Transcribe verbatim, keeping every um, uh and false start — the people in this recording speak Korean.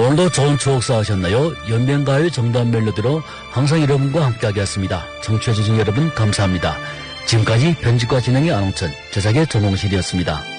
오늘도 좋은 추억 쌓으셨나요? 연변가요의 정다운 멜로디로 항상 여러분과 함께하겠습니다. 청취해주신 여러분 감사합니다. 지금까지 편집과 진행의 안홍천, 제작의 전홍실이었습니다.